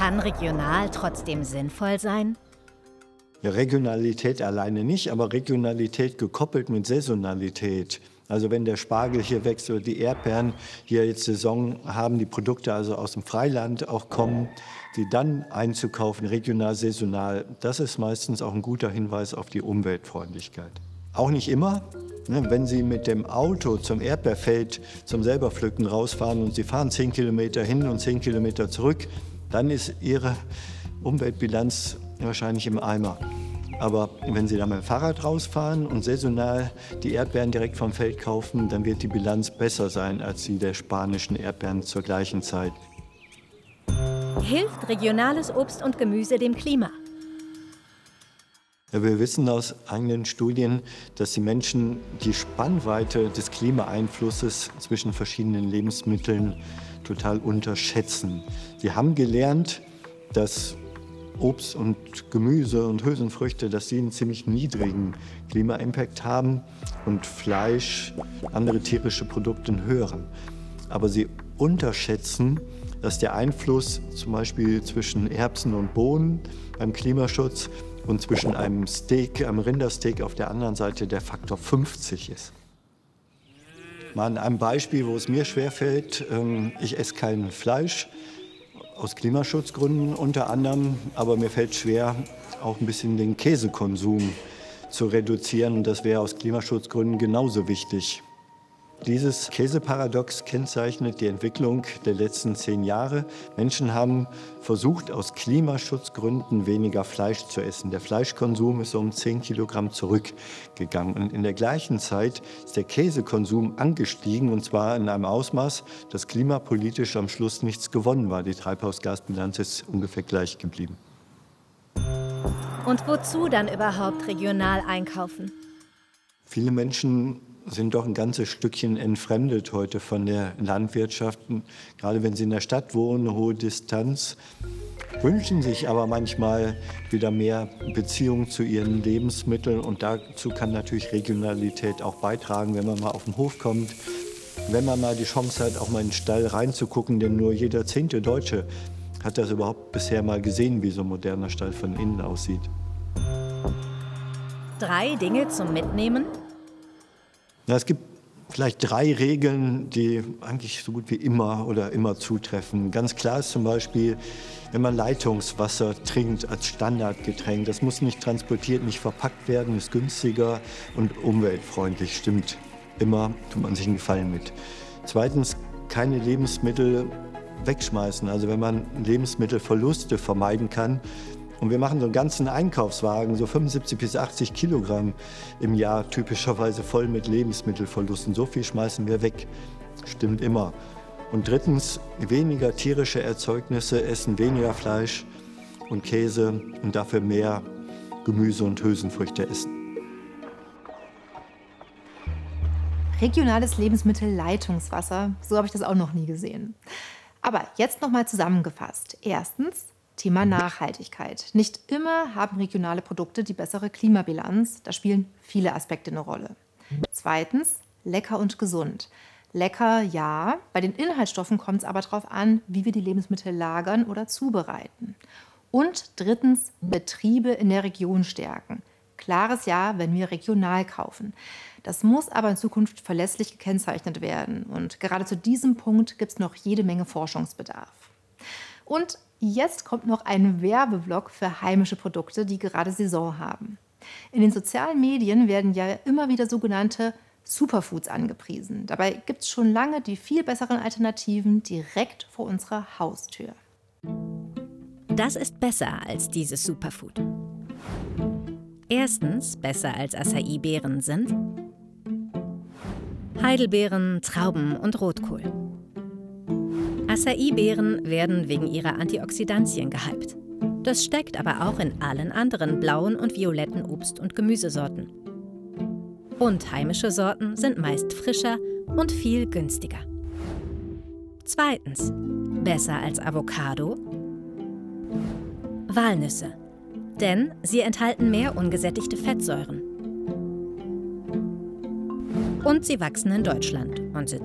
Kann regional trotzdem sinnvoll sein? Ja, Regionalität alleine nicht, aber Regionalität gekoppelt mit Saisonalität. Also wenn der Spargel hier wächst oder die Erdbeeren hier jetzt Saison haben, die Produkte also aus dem Freiland auch kommen, die dann einzukaufen, regional, saisonal, das ist meistens auch ein guter Hinweis auf die Umweltfreundlichkeit. Auch nicht immer. Wenn Sie mit dem Auto zum Erdbeerfeld zum Selberpflücken rausfahren und Sie fahren 10 Kilometer hin und 10 Kilometer zurück, dann ist Ihre Umweltbilanz wahrscheinlich im Eimer. Aber wenn Sie da mit dem Fahrrad rausfahren und saisonal die Erdbeeren direkt vom Feld kaufen, dann wird die Bilanz besser sein als die der spanischen Erdbeeren zur gleichen Zeit. Hilft regionales Obst und Gemüse dem Klima? Ja, wir wissen aus eigenen Studien, dass die Menschen die Spannweite des Klimaeinflusses zwischen verschiedenen Lebensmitteln total unterschätzen. Sie haben gelernt, dass Obst und Gemüse und Hülsenfrüchte, dass sie einen ziemlich niedrigen Klima-Impact haben und Fleisch, andere tierische Produkte einen höheren. Aber sie unterschätzen, dass der Einfluss zum Beispiel zwischen Erbsen und Bohnen beim Klimaschutz und zwischen einem Steak, einem Rindersteak auf der anderen Seite der Faktor 50 ist. Mal an einem Beispiel, wo es mir schwerfällt, ich esse kein Fleisch, aus Klimaschutzgründen unter anderem, aber mir fällt schwer, auch ein bisschen den Käsekonsum zu reduzieren. Und das wäre aus Klimaschutzgründen genauso wichtig. Dieses Käseparadox kennzeichnet die Entwicklung der letzten 10 Jahre. Menschen haben versucht, aus Klimaschutzgründen weniger Fleisch zu essen. Der Fleischkonsum ist um 10 Kilogramm zurückgegangen. Und in der gleichen Zeit ist der Käsekonsum angestiegen, und zwar in einem Ausmaß, dass klimapolitisch am Schluss nichts gewonnen war. Die Treibhausgasbilanz ist ungefähr gleich geblieben. Und wozu dann überhaupt regional einkaufen? Viele Menschen sind doch ein ganzes Stückchen entfremdet heute von der Landwirtschaft. Gerade wenn sie in der Stadt wohnen, eine hohe Distanz, wünschen sich aber manchmal wieder mehr Beziehung zu ihren Lebensmitteln. Und dazu kann natürlich Regionalität auch beitragen, wenn man mal auf den Hof kommt, wenn man mal die Chance hat, auch mal in den Stall reinzugucken. Denn nur jeder 10. Deutsche hat das überhaupt bisher mal gesehen, wie so ein moderner Stall von innen aussieht. 3 Dinge zum Mitnehmen? Ja, es gibt vielleicht 3 Regeln, die eigentlich so gut wie immer zutreffen. Ganz klar ist zum Beispiel, wenn man Leitungswasser trinkt als Standardgetränk, das muss nicht transportiert, nicht verpackt werden, ist günstiger und umweltfreundlich, stimmt. Immer tut man sich einen Gefallen mit. Zweitens, keine Lebensmittel wegschmeißen. Also wenn man Lebensmittelverluste vermeiden kann, und wir machen so einen ganzen Einkaufswagen, so 75 bis 80 Kilogramm im Jahr, typischerweise voll mit Lebensmittelverlusten. So viel schmeißen wir weg. Stimmt immer. Und drittens, weniger tierische Erzeugnisse essen, weniger Fleisch und Käse und dafür mehr Gemüse und Hülsenfrüchte essen. Regionales Lebensmittelleitungswasser, so habe ich das auch noch nie gesehen. Aber jetzt noch mal zusammengefasst. Erstens, Thema Nachhaltigkeit. Nicht immer haben regionale Produkte die bessere Klimabilanz. Da spielen viele Aspekte eine Rolle. Zweitens, lecker und gesund. Lecker, ja. Bei den Inhaltsstoffen kommt es aber darauf an, wie wir die Lebensmittel lagern oder zubereiten. Und drittens, Betriebe in der Region stärken. Klares Ja, wenn wir regional kaufen. Das muss aber in Zukunft verlässlich gekennzeichnet werden. Und gerade zu diesem Punkt gibt es noch jede Menge Forschungsbedarf. Und jetzt kommt noch ein Werbeblock für heimische Produkte, die gerade Saison haben. In den sozialen Medien werden ja immer wieder sogenannte Superfoods angepriesen. Dabei gibt es schon lange die viel besseren Alternativen direkt vor unserer Haustür. Das ist besser als dieses Superfood. Erstens, besser als Acai-Beeren sind Heidelbeeren, Trauben und Rotkohl. Acai-Beeren werden wegen ihrer Antioxidantien gehypt. Das steckt aber auch in allen anderen blauen und violetten Obst- und Gemüsesorten. Und heimische Sorten sind meist frischer und viel günstiger. Zweitens, besser als Avocado, Walnüsse. Denn sie enthalten mehr ungesättigte Fettsäuren. Und sie wachsen in Deutschland und sind